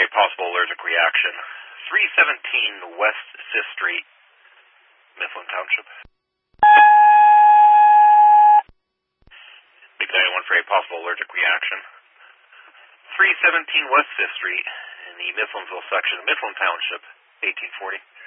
possible allergic reaction. 317 West 5th Street, Mifflin Township. Big 91 for a possible allergic reaction. 317 West 5th Street in the Mifflinsville section of Mifflin Township, 1840.